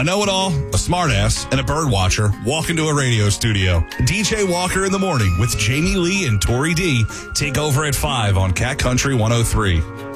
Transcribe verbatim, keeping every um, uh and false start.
A know-it-all, a smartass, and a bird watcher walk into a radio studio. D J Walker in the Morning with Jamie Lee and Tori D take over at five on Cat Country one oh three.